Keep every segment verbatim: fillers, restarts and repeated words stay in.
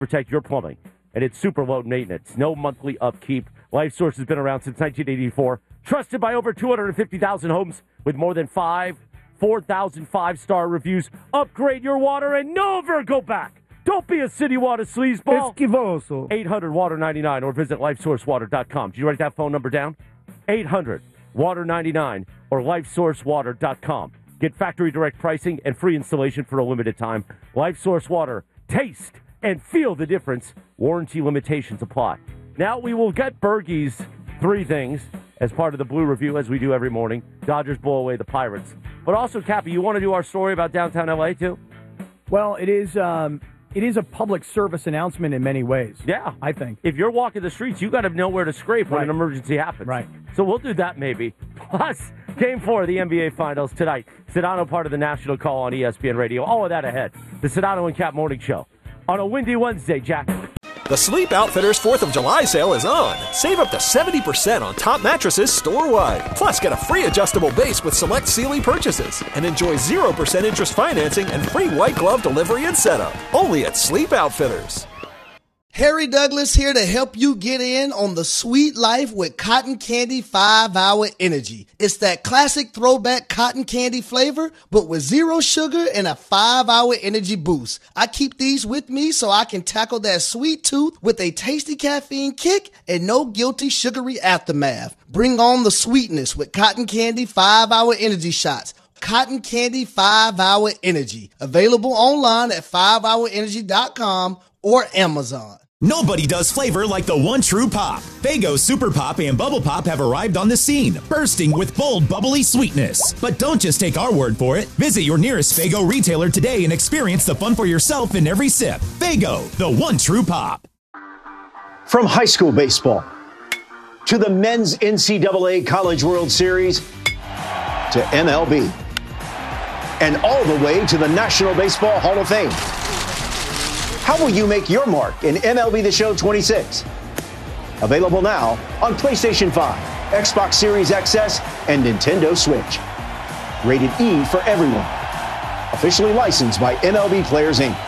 protect your plumbing. And it's super low maintenance, no monthly upkeep. LifeSource has been around since nineteen eighty-four. Trusted by over two hundred fifty thousand homes with more than five, four thousand five-star reviews. Upgrade your water and never go back. Don't be a city water sleazeball. Esquivoso. eight hundred water ninety-nine or visit life source water dot com. Did you write that phone number down? eight hundred water ninety-nine or life source water dot com. Get factory direct pricing and free installation for a limited time. LifeSource Water. Taste and feel the difference. Warranty limitations apply. Now we will get Bergie's three things as part of the Blue Review, as we do every morning. Dodgers blow away the Pirates. But also, Cappy, you want to do our story about downtown L A, too? Well, it is um, it is a public service announcement in many ways. Yeah. I think. If you're walking the streets, you got to know where to scrape when Right. an emergency happens. Right. So we'll do that maybe. Plus, Game four of the N B A Finals tonight. Sedano part of the National Call on E S P N Radio. All of that ahead. The Sedano and Cap Morning Show on a windy Wednesday, Jack. The Sleep Outfitters fourth of July sale is on. Save up to seventy percent on top mattresses store-wide. Plus, get a free adjustable base with select Sealy purchases. And enjoy zero percent interest financing and free white glove delivery and setup. Only at Sleep Outfitters. Harry Douglas here to help you get in on the sweet life with Cotton Candy five hour Energy. It's that classic throwback cotton candy flavor, but with zero sugar and a five hour energy boost. I keep these with me so I can tackle that sweet tooth with a tasty caffeine kick and no guilty sugary aftermath. Bring on the sweetness with Cotton Candy five hour Energy shots. Cotton Candy five hour Energy. Available online at five hour energy dot com or Amazon. Nobody does flavor like the one true pop. Faygo Super Pop and Bubble Pop have arrived on the scene, bursting with bold, bubbly sweetness. But don't just take our word for it. Visit your nearest Faygo retailer today and experience the fun for yourself in every sip. Faygo, the one true pop. From high school baseball to the men's N C double A College World Series to M L B and all the way to the National Baseball Hall of Fame. How will you make your mark in M L B The Show twenty-six? Available now on PlayStation five, Xbox Series X S, and Nintendo Switch. Rated E for everyone. Officially licensed by M L B Players, Incorporated.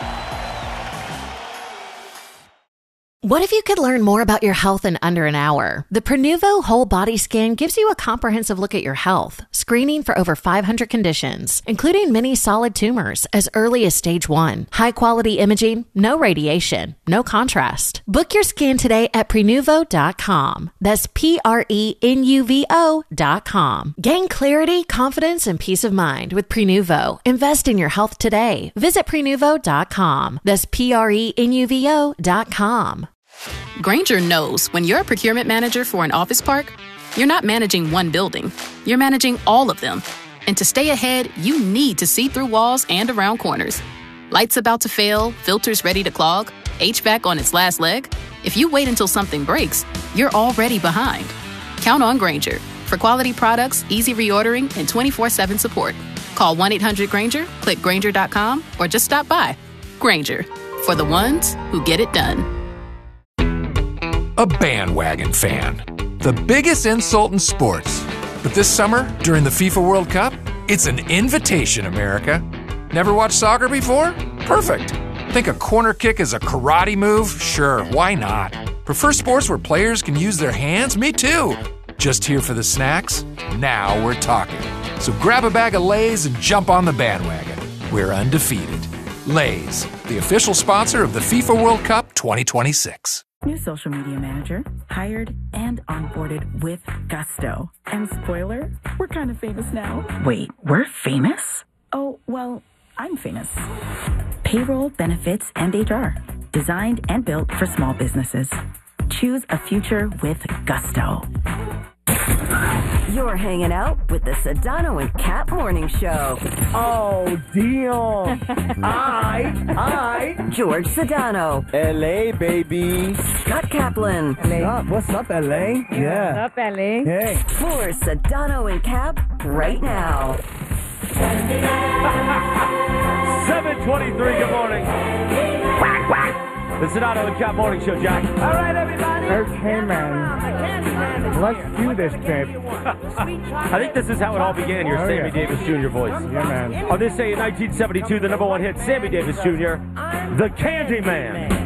What if you could learn more about your health in under an hour? The Prenuvo Whole Body Scan gives you a comprehensive look at your health, screening for over five hundred conditions, including many solid tumors as early as stage one. High-quality imaging, no radiation, no contrast. Book your scan today at Prenuvo dot com. That's P R E N U V O dot com. Gain clarity, confidence, and peace of mind with Prenuvo. Invest in your health today. Visit Prenuvo dot com. That's P R E N U V O dot com. Grainger knows when you're a procurement manager for an office park, you're not managing one building, you're managing all of them. And to stay ahead, you need to see through walls and around corners. Lights about to fail, filters ready to clog, H V A C on its last leg. If you wait until something breaks, you're already behind. Count on Grainger for quality products, easy reordering, and twenty-four seven support. Call one eight hundred Grainger, click Grainger dot com, or just stop by. Grainger, for the ones who get it done. A bandwagon fan. The biggest insult in sports. But this summer, during the FIFA World Cup, it's an invitation, America. Never watched soccer before? Perfect. Think a corner kick is a karate move? Sure, why not? Prefer sports where players can use their hands? Me too. Just here for the snacks? Now we're talking. So grab a bag of Lay's and jump on the bandwagon. We're undefeated. Lay's, the official sponsor of the FIFA World Cup twenty twenty-six. New social media manager, hired and onboarded with gusto. And spoiler, we're kind of famous now. Wait, we're famous? Oh, well, I'm famous. Payroll, benefits, and H R. Designed and built for small businesses. Choose a future with gusto. You're hanging out with the Sedano and Cap Morning Show. Oh, deal. I, I. George Sedano. L A, baby. Scott Kaplan. What's up? What's up, L A? Yeah. What's up, L A? Hey. For Sedano and Cap right now. seven twenty-three, good morning. Quack, quack. The Sedano and Cap Morning Show, Jack. All right, everybody. Okay, man. Let's do this, babe. I think this is how it all began, your oh, Sammy yeah. Davis Junior voice. Yeah, man. On this day in nineteen seventy-two, the number one hit, Sammy Davis Junior, The Candy Man.